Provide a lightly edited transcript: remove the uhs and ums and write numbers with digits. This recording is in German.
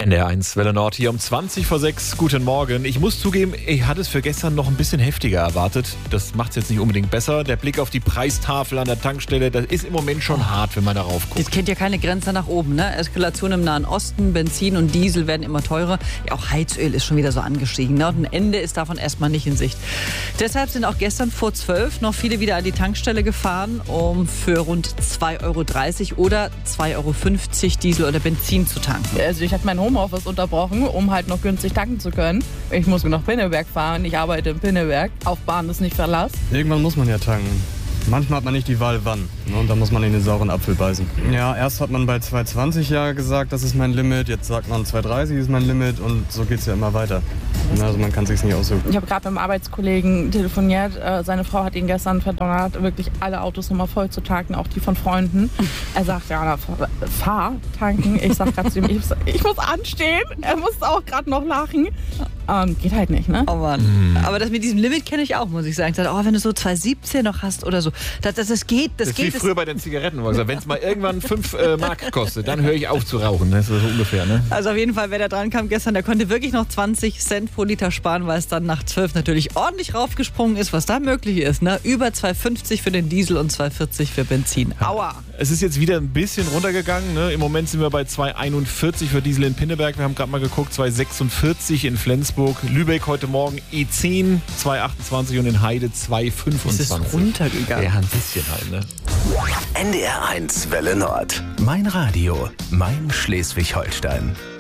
NDR1 Welle Nord hier um 20 vor 6. Guten Morgen. Ich muss zugeben, ich hatte es für gestern noch ein bisschen heftiger erwartet. Das macht es jetzt nicht unbedingt besser. Der Blick auf die Preistafel an der Tankstelle, das ist im Moment schon hart, wenn man darauf guckt. Das kennt ja keine Grenze nach oben, ne? Eskalation im Nahen Osten, Benzin und Diesel werden immer teurer. Ja, auch Heizöl ist schon wieder so angestiegen, ne? Und ein Ende ist davon erstmal nicht in Sicht. Deshalb sind auch gestern vor 12 noch viele wieder an die Tankstelle gefahren, um für rund 2,30 € oder 2,50 € Diesel oder Benzin zu tanken. Also ich hatte mein Homeoffice unterbrochen, um halt noch günstig tanken zu können. Ich muss nach Pinneberg fahren, ich arbeite in Pinneberg. Auf Bahn ist nicht Verlass. Irgendwann muss man ja tanken. Manchmal hat man nicht die Wahl, wann. Ne? Und dann muss man in den sauren Apfel beißen. Ja, erst hat man bei 2,20 ja gesagt, das ist mein Limit. Jetzt sagt man 2,30 ist mein Limit. Und so geht's ja immer weiter. Also man kann sich's nicht aussuchen. Ich habe gerade mit einem Arbeitskollegen telefoniert. Seine Frau hat ihn gestern verdonnert, wirklich alle Autos nochmal voll zu tanken, auch die von Freunden. Er sagt, ja, fahr tanken. Ich sag gerade zu ihm, ich muss anstehen. Er muss auch gerade noch lachen. Geht halt nicht, ne? Oh Mann. Aber das mit diesem Limit kenne ich auch, muss ich sagen. Ich dachte, wenn du so 2,17 noch hast oder so. Das geht. Das ist wie früher bei den Zigaretten. Wenn es mal irgendwann 5 Mark kostet, dann höre ich auf zu rauchen. Das ist so ungefähr, ne? Also auf jeden Fall, wer da dran kam gestern, der konnte wirklich noch 20 Cent pro Liter sparen, weil es dann nach 12 natürlich ordentlich raufgesprungen ist, was da möglich ist, ne? Über 2,50 für den Diesel und 2,40 für Benzin. Aua! Es ist jetzt wieder ein bisschen runtergegangen, ne? Im Moment sind wir bei 2,41 für Diesel in Pinneberg. Wir haben gerade mal geguckt, 2,46 in Flensburg. Lübeck heute Morgen E10, 2,28 und in Heide 2,25. Es ist runtergegangen. Ja, ein bisschen halt, ne? NDR1 Welle Nord. Mein Radio, mein Schleswig-Holstein.